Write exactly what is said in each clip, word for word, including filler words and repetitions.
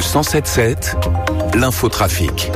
cent sept sept, l'infotrafic.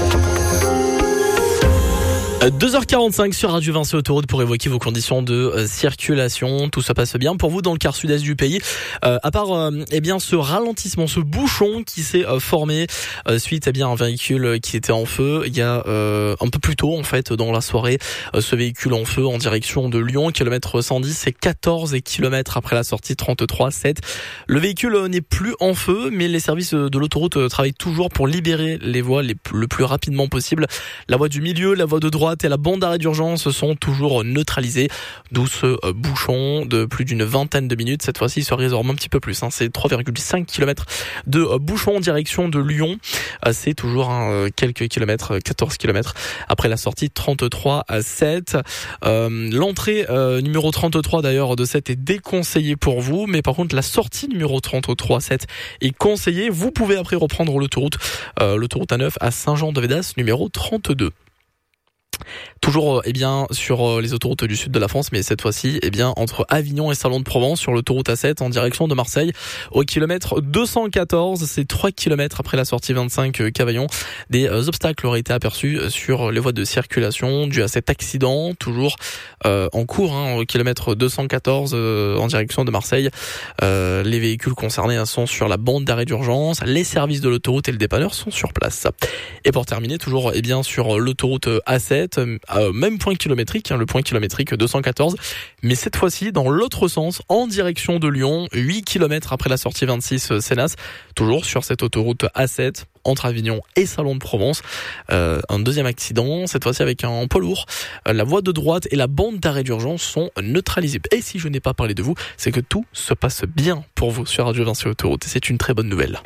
deux heures quarante-cinq sur Radio Vinci Autoroute pour évoquer vos conditions de euh, circulation. Tout se passe bien pour vous dans le quart sud-est du pays. Euh, à part euh, eh bien ce ralentissement, ce bouchon qui s'est euh, formé euh, suite à eh bien un véhicule qui était en feu. Il y a euh, un peu plus tôt en fait dans la soirée euh, ce véhicule en feu en direction de Lyon, kilomètre cent dix, c'est quatorze kilomètres après la sortie trente-trois sept. Le véhicule euh, n'est plus en feu, mais les services de l'autoroute euh, travaillent toujours pour libérer les voies les, le plus rapidement possible. La voie du milieu, la voie de droite et la bande d'arrêt d'urgence sont toujours neutralisées, d'où ce bouchon de plus d'une vingtaine de minutes. Cette fois-ci, il se résorbe un petit peu plus, hein. C'est trois virgule cinq kilomètres de bouchon en direction de Lyon. C'est toujours hein, quelques kilomètres, quatorze kilomètres après la sortie trente-trois sept. Euh, l'entrée euh, numéro trente-trois d'ailleurs de sept est déconseillée pour vous, mais par contre la sortie numéro trente-trois sept est conseillée. Vous pouvez après reprendre l'autoroute, euh, l'autoroute A neuf à Saint-Jean-de-Védas numéro trente-deux. Toujours eh bien sur les autoroutes du sud de la France, mais cette fois-ci eh bien entre Avignon et Salon de Provence sur l'autoroute A sept en direction de Marseille au kilomètre deux cent quatorze, c'est trois kilomètres après la sortie vingt-cinq Cavaillon. Des obstacles auraient été aperçus sur les voies de circulation dû à cet accident toujours euh, en cours hein, au kilomètre deux cent quatorze euh, en direction de Marseille. Euh, les véhicules concernés sont sur la bande d'arrêt d'urgence, les services de l'autoroute et le dépanneur sont sur place. Et pour terminer toujours eh bien sur l'autoroute A sept, Euh, même point kilométrique, hein, le point kilométrique deux cent quatorze, mais cette fois-ci dans l'autre sens, en direction de Lyon, huit kilomètres après la sortie vingt-six euh, Sénas, toujours sur cette autoroute A sept, entre Avignon et Salon de Provence. Euh, un deuxième accident, cette fois-ci avec un poids lourd. Euh, la voie de droite et la bande d'arrêt d'urgence sont neutralisées. Et si je n'ai pas parlé de vous, c'est que tout se passe bien pour vous sur Radio Vinci Autoroute. Et c'est une très bonne nouvelle.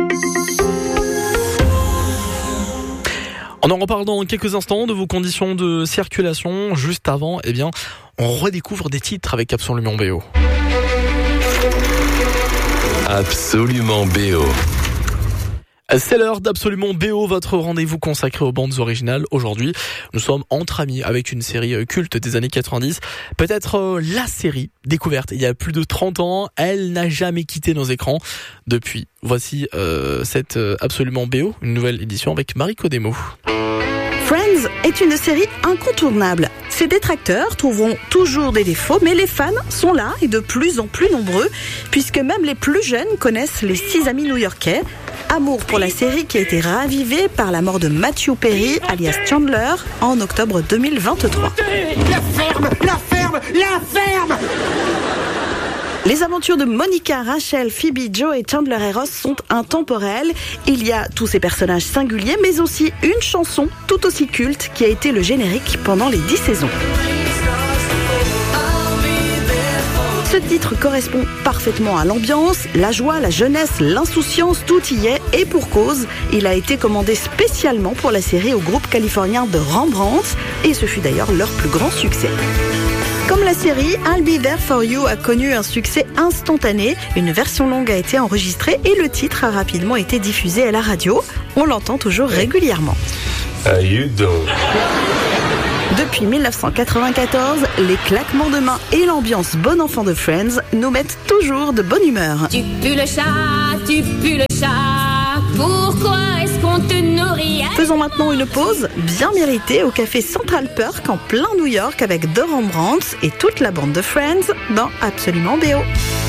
On en reparle dans quelques instants de vos conditions de circulation. Juste avant, eh bien, on redécouvre des titres avec Absolument B O. Absolument B O. C'est l'heure d'Absolument B O, votre rendez-vous consacré aux bandes originales. Aujourd'hui, nous sommes entre amis avec une série culte des années quatre-vingt-dix. Peut-être euh, la série découverte il y a plus de trente ans. Elle n'a jamais quitté nos écrans depuis. Voici euh, cette euh, Absolument B O, une nouvelle édition avec Marie Codemo. Friends est une série incontournable. Ses détracteurs trouveront toujours des défauts, mais les fans sont là et de plus en plus nombreux, puisque même les plus jeunes connaissent les six amis new-yorkais. Amour pour la série qui a été ravivée par la mort de Matthew Perry, alias Chandler, en octobre deux mille vingt-trois. La ferme, la ferme, la ferme! Les aventures de Monica, Rachel, Phoebe, Joe et Chandler et Ross sont intemporelles. Il y a tous ces personnages singuliers, mais aussi une chanson tout aussi culte qui a été le générique pendant les dix saisons. Ce titre correspond parfaitement à l'ambiance, la joie, la jeunesse, l'insouciance, tout y est, et pour cause. Il a été commandé spécialement pour la série au groupe californien de Rembrandt, et ce fut d'ailleurs leur plus grand succès. Comme la série, I'll Be There For You a connu un succès instantané. Une version longue a été enregistrée et le titre a rapidement été diffusé à la radio. On l'entend toujours régulièrement. How you doing? Depuis dix-neuf cent quatre-vingt-quatorze, les claquements de mains et l'ambiance bon enfant de Friends nous mettent toujours de bonne humeur. Tu pues le chat, tu pues le chat, pourquoi est-ce qu'on te nourrit? Faisons maintenant une pause bien méritée au café Central Perk en plein New York avec The Rembrandts et toute la bande de Friends dans Absolument B O.